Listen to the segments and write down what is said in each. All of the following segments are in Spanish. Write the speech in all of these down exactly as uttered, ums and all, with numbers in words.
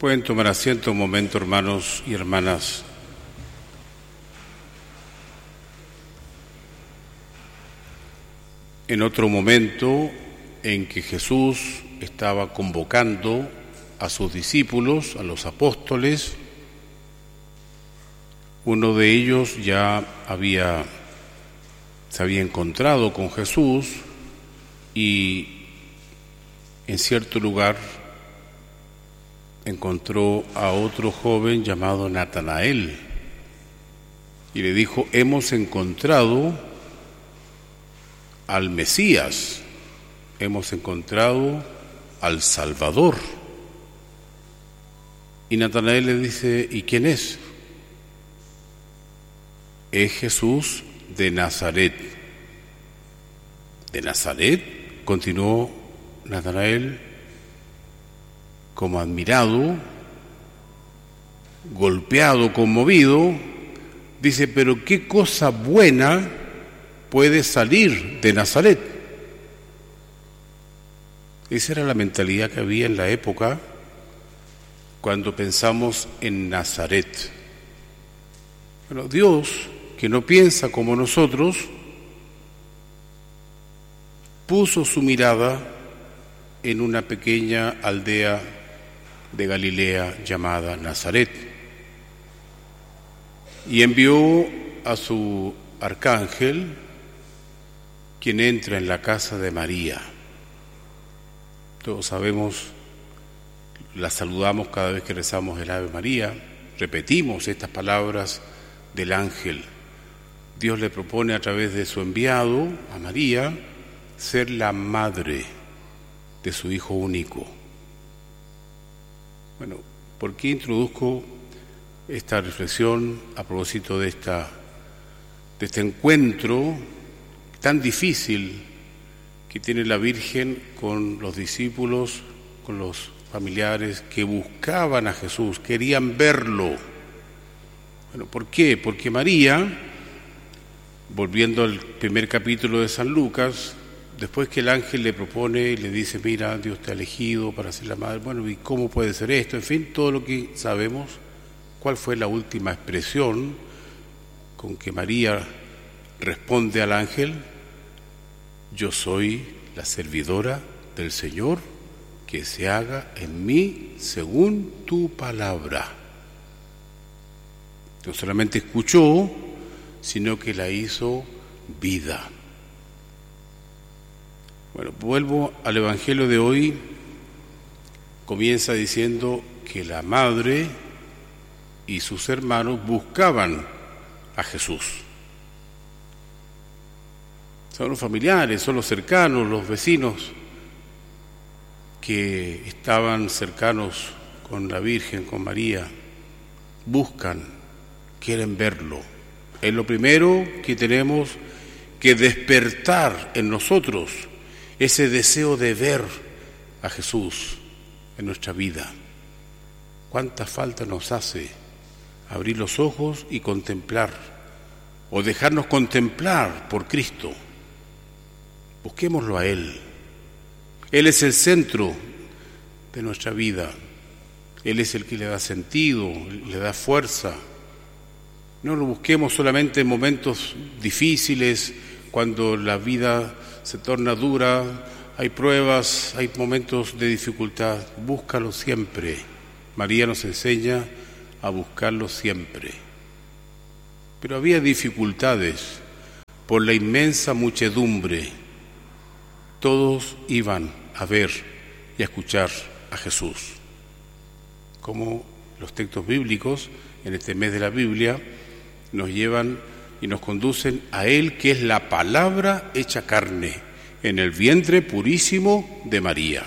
Pueden tomar asiento un momento, hermanos y hermanas. En otro momento en que Jesús estaba convocando a sus discípulos, a los apóstoles, uno de ellos ya había, se había encontrado con Jesús y en cierto lugar encontró a otro joven llamado Natanael y le dijo: hemos encontrado al Mesías, hemos encontrado al Salvador. Y Natanael le dice: ¿y quién es? Es Jesús de Nazaret. ¿De Nazaret? Continuó Natanael, como admirado, golpeado, conmovido. Dice: pero qué cosa buena puede salir de Nazaret. Esa era la mentalidad que había en la época cuando pensamos en Nazaret. Bueno, Dios, que no piensa como nosotros, puso su mirada en una pequeña aldea de Galilea llamada Nazaret y envió a su arcángel, quien entra en la casa de María. Todos sabemos, la saludamos cada vez que rezamos el Ave María, repetimos estas palabras del ángel. Dios le propone a través de su enviado, a María, ser la madre de su Hijo único. Bueno, ¿por qué introduzco esta reflexión a propósito de, esta, de este encuentro tan difícil que tiene la Virgen con los discípulos, con los familiares que buscaban a Jesús, querían verlo? Bueno, ¿por qué? Porque María, volviendo al primer capítulo de San Lucas, después que el ángel le propone y le dice: mira, Dios te ha elegido para ser la madre, bueno, ¿y cómo puede ser esto? En fin, todo lo que sabemos. ¿Cuál fue la última expresión con que María responde al ángel? Yo soy la servidora del Señor, que se haga en mí según tu palabra. No solamente escuchó, sino que la hizo vida. Bueno, vuelvo al Evangelio de hoy. Comienza diciendo que la madre y sus hermanos buscaban a Jesús. Son los familiares, son los cercanos, los vecinos que estaban cercanos con la Virgen, con María. Buscan, quieren verlo. Es lo primero que tenemos que despertar en nosotros, ese deseo de ver a Jesús en nuestra vida. ¿Cuánta falta nos hace abrir los ojos y contemplar, o dejarnos contemplar por Cristo? Busquémoslo a Él. Él es el centro de nuestra vida. Él es el que le da sentido, le da fuerza. No lo busquemos solamente en momentos difíciles, cuando la vida se torna dura, hay pruebas, hay momentos de dificultad. Búscalo siempre. María nos enseña a buscarlo siempre. Pero había dificultades por la inmensa muchedumbre. Todos iban a ver y a escuchar a Jesús. Como los textos bíblicos en este mes de la Biblia nos llevan y nos conducen a Él, que es la palabra hecha carne, en el vientre purísimo de María.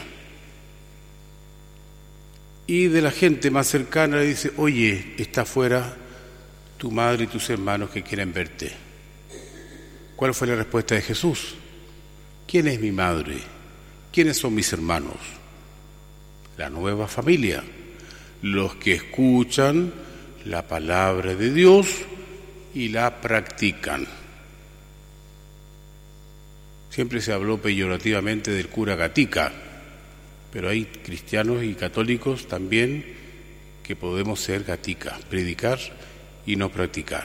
Y de la gente más cercana le dice: oye, está afuera tu madre y tus hermanos que quieren verte. ¿Cuál fue la respuesta de Jesús? ¿Quién es mi madre? ¿Quiénes son mis hermanos? La nueva familia, los que escuchan la palabra de Dios y la practican. Siempre se habló peyorativamente del cura Gatica, pero hay cristianos y católicos también que podemos ser gatica, predicar y no practicar.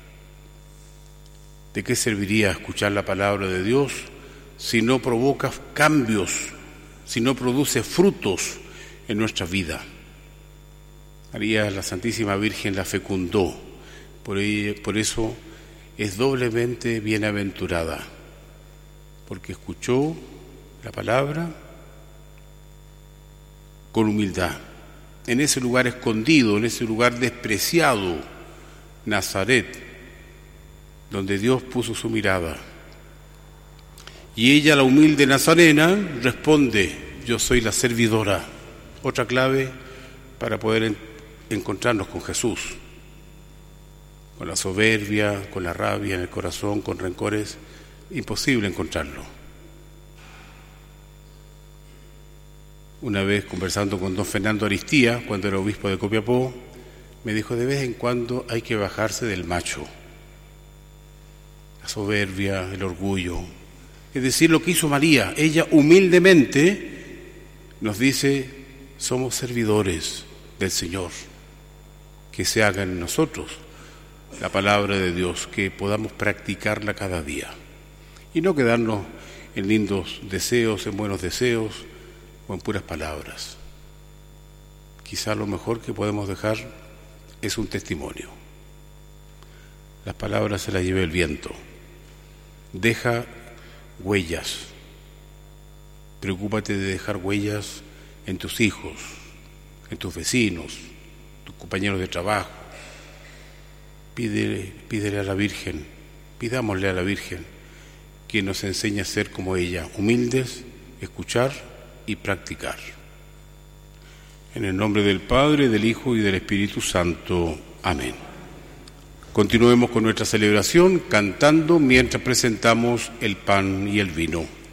¿De qué serviría escuchar la palabra de Dios si no provoca cambios, si no produce frutos en nuestra vida? María, la Santísima Virgen, la fecundó, por, ella, por eso es doblemente bienaventurada, porque escuchó la palabra con humildad, en ese lugar escondido, en ese lugar despreciado, Nazaret, donde Dios puso su mirada. Y ella, la humilde nazarena, responde: yo soy la servidora. Otra clave para poder en, encontrarnos con Jesús. Con la soberbia, con la rabia en el corazón, con rencores, imposible encontrarlo. Una vez conversando con don Fernando Aristía, cuando era obispo de Copiapó, me dijo: de vez en cuando hay que bajarse del macho, la soberbia, el orgullo. Es decir, lo que hizo María, ella humildemente nos dice: somos servidores del Señor, que se haga en nosotros la palabra de Dios, que podamos practicarla cada día y no quedarnos en lindos deseos, en buenos deseos o en puras palabras. Quizá lo mejor que podemos dejar es un testimonio. Las palabras se las lleva el viento. Deja huellas. Preocúpate de dejar huellas en tus hijos, en tus vecinos, tus compañeros de trabajo. Pídele, pídele a la Virgen, pidámosle a la Virgen que nos enseñe a ser como ella, humildes, escuchar y practicar. En el nombre del Padre, del Hijo y del Espíritu Santo. Amén. Continuemos con nuestra celebración cantando mientras presentamos el pan y el vino.